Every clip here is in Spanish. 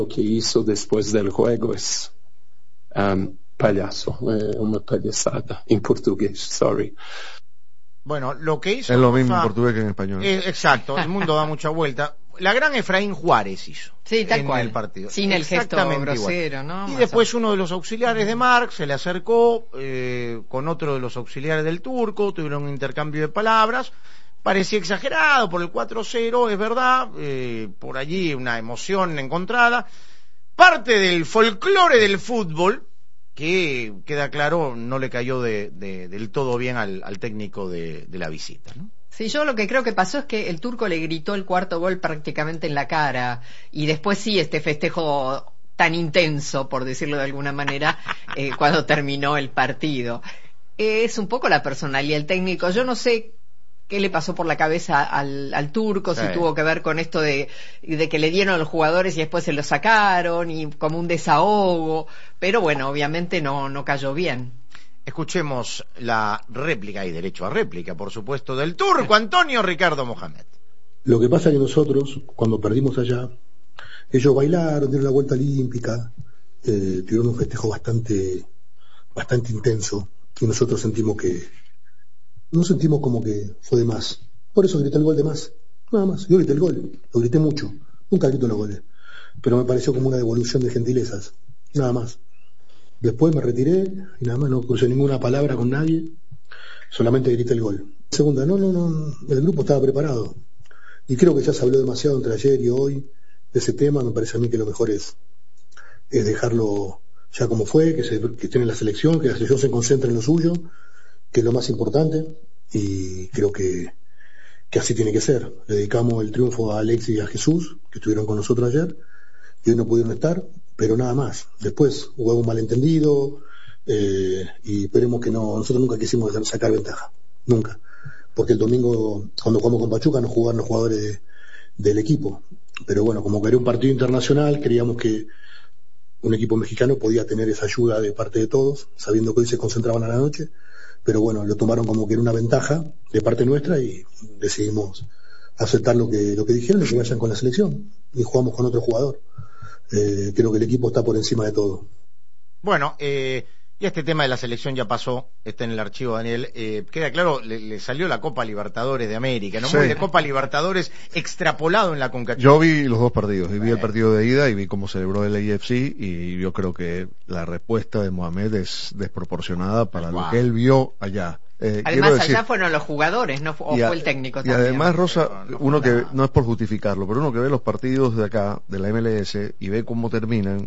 Lo que hizo después del juego es payaso, una payasada, en portugués, sorry. Bueno, lo que hizo... Es lo mismo en portugués que en español. Exacto, el mundo da mucha vuelta. La gran Efraín Juárez hizo. Sí, tal cual. El partido. Sin el gesto grosero, ¿no? Y después uno de los auxiliares de Marc se le acercó con otro de los auxiliares del turco, tuvieron un intercambio de palabras. Parecía exagerado por el 4-0, es verdad, por allí una emoción encontrada. Parte del folclore del fútbol, que queda claro, no le cayó del todo bien al técnico de la visita, ¿no? Sí, yo lo que creo que pasó es que el turco le gritó el cuarto gol prácticamente en la cara, y después sí, este festejo tan intenso, por decirlo de alguna manera, cuando terminó el partido. Es un poco la personalidad del técnico. Yo no sé qué le pasó por la cabeza al turco, sí. Si tuvo que ver con esto de que le dieron a los jugadores y después se los sacaron, y como un desahogo, pero bueno, obviamente no cayó bien. Escuchemos la réplica, y derecho a réplica, por supuesto, del turco Antonio Ricardo Mohamed. Lo que pasa es que nosotros, cuando perdimos allá, ellos bailaron, dieron la vuelta olímpica, tuvieron un festejo bastante intenso, y nosotros no sentimos como que fue de más. Por eso grité el gol de más, nada más. Yo grité el gol, lo grité mucho, nunca grito los goles, pero me pareció como una devolución de gentilezas, nada más. Después me retiré y nada más, no crucé ninguna palabra con nadie, solamente grité el gol. Segunda, no, el grupo estaba preparado, y creo que ya se habló demasiado entre ayer y hoy de ese tema. Me parece a mí que lo mejor es dejarlo ya como fue, que estén en la selección, que la selección se concentre en lo suyo, que es lo más importante, y creo que así tiene que ser. Le dedicamos el triunfo a Alexis y a Jesús, que estuvieron con nosotros ayer, y hoy no pudieron estar, pero nada más. Después hubo un malentendido, y esperemos que no. Nosotros nunca quisimos sacar ventaja, nunca, porque el domingo, cuando jugamos con Pachuca, no jugaron los jugadores del equipo, pero bueno, como que era un partido internacional, creíamos que un equipo mexicano podía tener esa ayuda de parte de todos, sabiendo que hoy se concentraban a la noche, pero bueno, lo tomaron como que era una ventaja de parte nuestra, y decidimos aceptar lo que dijeron, y que vayan con la selección, y jugamos con otro jugador. Creo que el equipo está por encima de todo. Bueno, y este tema de la selección ya pasó, está en el archivo, Daniel. Queda claro, le salió la Copa Libertadores de América, ¿no? Sí. Muy de Copa Libertadores extrapolado en la CONCACHAF. Yo vi los dos partidos, y vi el partido de ida y vi cómo celebró el AFC, y yo creo que la respuesta de Mohamed es desproporcionada para lo que él vio allá. Además allá fueron los jugadores, ¿no? O fue el técnico también. Y además, Rosa, uno que, no es por justificarlo, pero uno que ve los partidos de acá, de la MLS, y ve cómo terminan,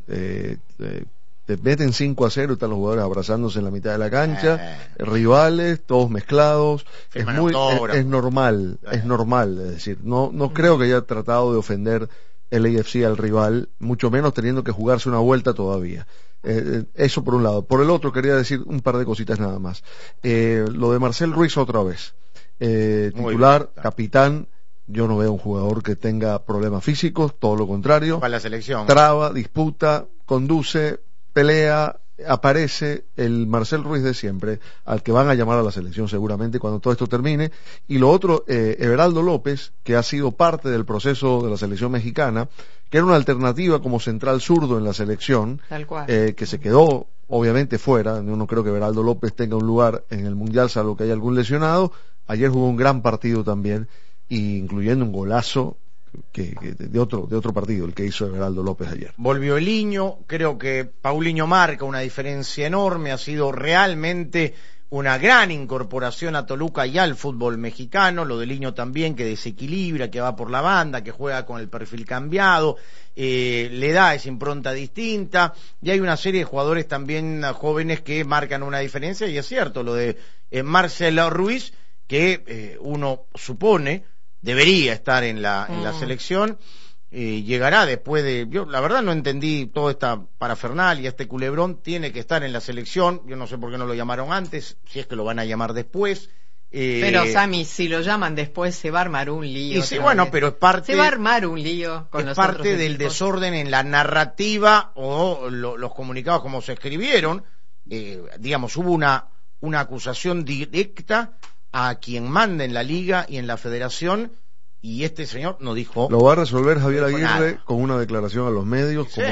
te meten 5-0 y están los jugadores abrazándose en la mitad de la cancha, rivales, todos mezclados, es normal, es decir, no creo que haya tratado de ofender el AFC al rival, mucho menos teniendo que jugarse una vuelta todavía. Eso por un lado. Por el otro quería decir un par de cositas nada más. Lo de Marcel Ruiz otra vez, titular, capitán. Yo no veo un jugador que tenga problemas físicos, todo lo contrario. Para la selección. Traba, disputa, conduce, pelea, aparece el Marcel Ruiz de siempre, al que van a llamar a la selección seguramente cuando todo esto termine. Y lo otro, Everaldo López, que ha sido parte del proceso de la selección mexicana, que era una alternativa como central zurdo en la selección, tal cual. Que se quedó obviamente fuera. Yo no creo que Everaldo López tenga un lugar en el Mundial, salvo que haya algún lesionado. Ayer jugó un gran partido también, incluyendo un golazo de otro partido, el que hizo Everaldo López ayer. Volvió Eliño, creo que Paulinho marca una diferencia enorme, ha sido realmente una gran incorporación a Toluca y al fútbol mexicano. Lo de Eliño también, que desequilibra, que va por la banda, que juega con el perfil cambiado, le da esa impronta distinta, y hay una serie de jugadores también jóvenes que marcan una diferencia, y es cierto, lo de Marcel Ruiz, que uno supone debería estar en la selección, llegará después de... Yo la verdad no entendí toda esta parafernalia, este culebrón, tiene que estar en la selección. Yo no sé por qué no lo llamaron antes, si es que lo van a llamar después. Pero Sammy, si lo llaman después se va a armar un lío. Y sí, bueno, pero es parte... Se va a armar un lío con los otros parte del desorden en la narrativa o los comunicados como se escribieron. Digamos, hubo una acusación directa a quien manda en la liga y en la federación, y este señor no dijo... Lo va a resolver Javier Aguirre con una declaración a los medios, sí, como